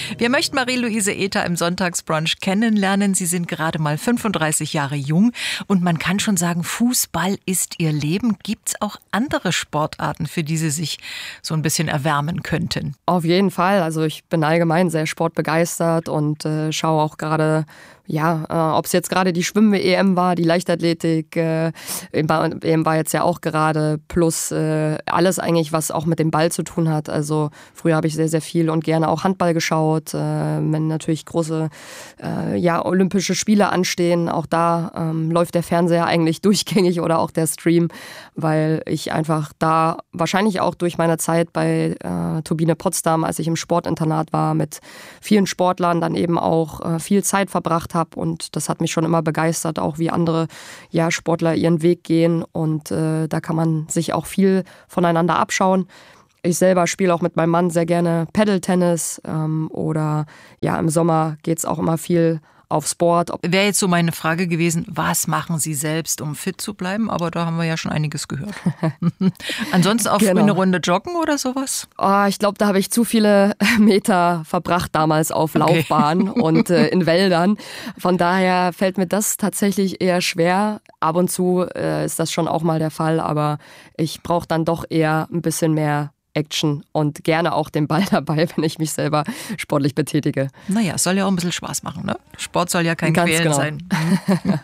Wir möchten Marie-Louise Ether im Sonntagsbrunch kennenlernen. Sie sind gerade mal 35 Jahre jung und man kann schon sagen, Fußball ist ihr Leben. Gibt es auch andere Sportarten, für die Sie sich so ein bisschen erwärmen könnten? Auf jeden Fall. Also ich bin allgemein sehr sportbegeistert und schaue auch gerade, ob es jetzt gerade die Schwimm-EM war, die Leichtathletik, EM war jetzt ja auch gerade, plus alles eigentlich, was auch mit dem Ball zu tun hat. Also früher habe ich sehr, sehr viel und gerne auch Handball geschaut, wenn natürlich große Olympische Spiele anstehen. Auch da läuft der Fernseher eigentlich durchgängig oder auch der Stream, weil ich einfach da wahrscheinlich auch durch meine Zeit bei Turbine Potsdam, als ich im Sportinternat war, mit vielen Sportlern dann eben auch viel Zeit verbracht habe und das hat mich schon immer begeistert, auch wie andere Sportler ihren Weg gehen und da kann man sich auch viel voneinander abschauen. Ich selber spiele auch mit meinem Mann sehr gerne Paddle-Tennis oder im Sommer geht es auch immer viel auf Sport. Wäre jetzt so meine Frage gewesen, was machen Sie selbst, um fit zu bleiben? Aber da haben wir ja schon einiges gehört. Ansonsten auch eine Runde joggen oder sowas? Ich glaube, da habe ich zu viele Meter verbracht damals auf Laufbahnen und in Wäldern. Von daher fällt mir das tatsächlich eher schwer. Ab und zu ist das schon auch mal der Fall, aber ich brauche dann doch eher ein bisschen mehr Action und gerne auch den Ball dabei, wenn ich mich selber sportlich betätige. Naja, es soll ja auch ein bisschen Spaß machen, ne? Sport soll ja kein Quälen sein.